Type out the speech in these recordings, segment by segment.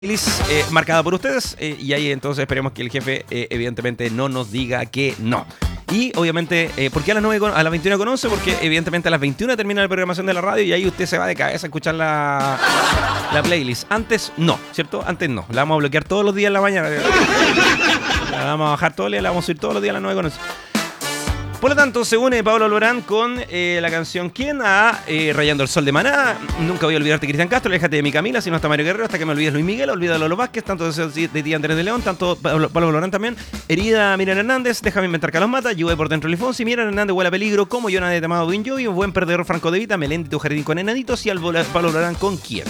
Playlist marcada por ustedes y ahí entonces esperemos que el jefe evidentemente no nos diga que no. Y obviamente, ¿por qué a las 21:11? Porque evidentemente a las 21 termina la programación de la radio y ahí usted se va de cabeza a escuchar la playlist. Antes no, ¿cierto? Antes no. La vamos a bloquear todos los días en la mañana. La vamos a bajar todos los días, la vamos a subir todos los días a las 9:11. Por lo tanto, se une Pablo Alborán con la canción ¿Quién? A Rayando el Sol de Maná. Nunca voy a olvidarte Cristian Castro, Aléjate de mi Camila, si no está Mario Guerrero, hasta que me olvides Luis Miguel, olvida Lolo Vázquez, tanto de ti Andrés de León, tanto Pablo Alborán también. Herida Miriam Hernández, Déjame inventar Carlos Mata, Llueve por dentro Lifonsi, Miriam Hernández Huele a peligro, Como yo nadie te amado Win Jovi, Un buen perdedor Franco de Vita, Melendi tu jardín con enanitos y al Pablo Alborán con ¿Quién?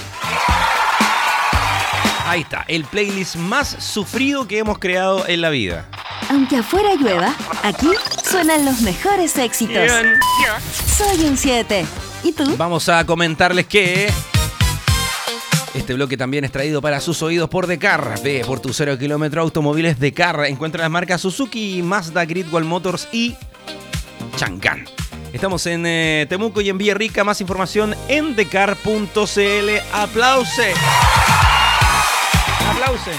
Ahí está, el playlist más sufrido que hemos creado en la vida. Aunque afuera llueva, aquí suenan los mejores éxitos. Bien. Yo soy un 7. ¿Y tú? Vamos a comentarles que este bloque también es traído para sus oídos por Decar. Ve por tu 0 kilómetro automóviles Decar. Encuentra las marcas Suzuki, Mazda, Great Wall Motors y Chang'an. Estamos en Temuco y en Villarrica. Más información en decar.cl. ¡Aplause! ¡Aplause!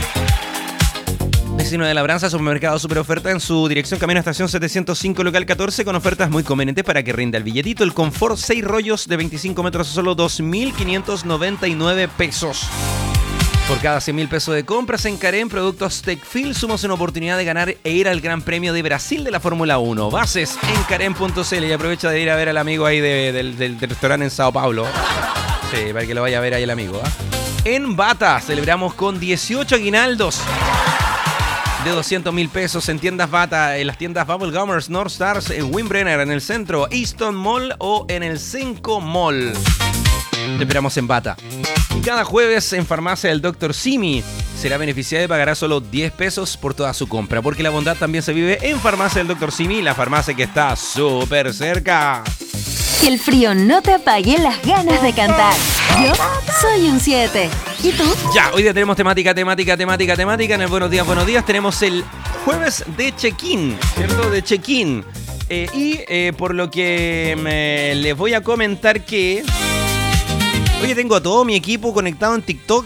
Vecino de Labranza, supermercado super oferta en su dirección Camino a Estación 705, local 14, con ofertas muy convenientes para que rinda el billetito. El confort 6 rollos de 25 metros a solo 2.599 pesos. Por cada 100.000 pesos de compras en Carén, productos Techfil, sumas una oportunidad de ganar e ir al Gran Premio de Brasil de la Fórmula 1. Bases en Carén.cl y aprovecha de ir a ver al amigo ahí del restaurante en Sao Paulo. Sí, para que lo vaya a ver ahí el amigo. En Bata celebramos con 18 aguinaldos de 200.000 pesos en tiendas Bata, en las tiendas Bubblegummers, North Stars, en Windbrenner, en el centro, Easton Mall o en el Senco Mall. Te esperamos en Bata. Y cada jueves en Farmacia del Dr. Simi será beneficiado y pagará solo 10 pesos por toda su compra, porque la bondad también se vive en Farmacia del Dr. Simi, la farmacia que está súper cerca. Que el frío no te apague las ganas de cantar. Yo soy un 7. ¿Y tú? Ya, hoy día tenemos temática. En el Buenos Días tenemos el jueves de check-in, ¿cierto? De check-in. Por lo que les voy a comentar que... Oye, tengo a todo mi equipo conectado en TikTok.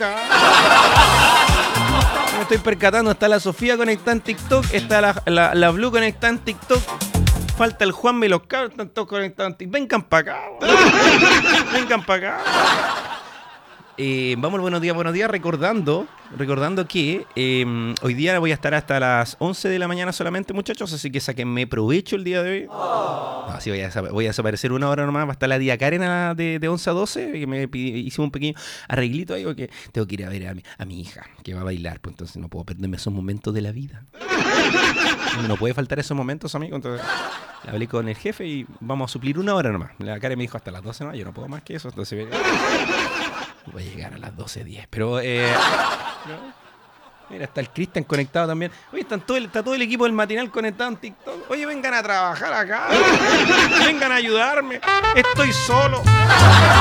Me estoy percatando, está la Sofía conectada en TikTok, está la Blue conectada en TikTok. Falta el Juan y los cabros, están todos conectados en TikTok. Vengan para acá. Vengan para acá. Vamos al buenos días, recordando que hoy día voy a estar hasta las 11 de la mañana solamente, muchachos, así que sáquenme provecho el día de hoy. No, sí, voy a desaparecer una hora nomás, va a estar la tía Karen de 11 a 12, que me hice un pequeño arreglito ahí, porque tengo que ir a ver a mi hija, que va a bailar, pues entonces no puedo perderme esos momentos de la vida. No puede faltar esos momentos, amigo, entonces hablé con el jefe y vamos a suplir una hora nomás. La Karen me dijo hasta las 12, no, yo no puedo más que eso, entonces... Voy a llegar a las 12:10, pero mira, está el Cristian conectado también. Oye, está todo el equipo del matinal conectado en TikTok. Oye, vengan a trabajar acá. Vengan a ayudarme. Estoy solo.